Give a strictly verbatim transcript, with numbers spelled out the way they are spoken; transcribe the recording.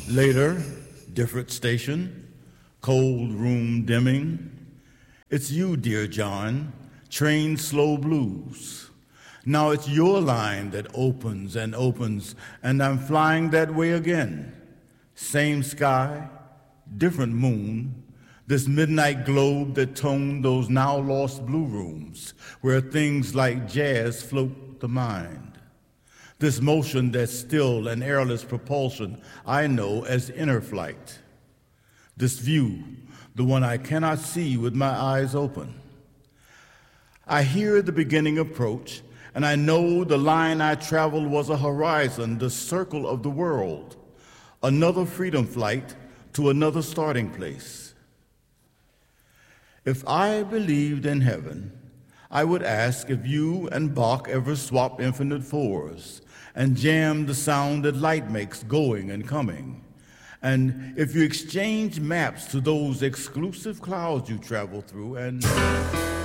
Later, different station, cold room dimming. It's you, dear John, train slow blues. Now it's your line that opens and opens, and I'm flying that way again. Same sky, different moon, this midnight globe that toned those now lost blue rooms, where things like jazz float the mind. This motion that's still an airless propulsion I know as inner flight. This view, the one I cannot see with my eyes open. I hear the beginning approach, and I know the line I traveled was a horizon, the circle of the world, another freedom flight to another starting place. If I believed in heaven, I would ask if you and Bach ever swap infinite fours and jam the sound that light makes going and coming. And if you exchange maps to those exclusive clouds you travel through and...